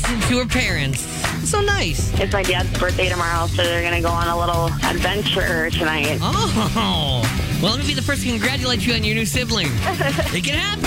to her parents. So nice. It's my dad's birthday tomorrow, so they're going to go on a little adventure tonight. Oh. Well, let me be the first to congratulate you on your new sibling. It can happen.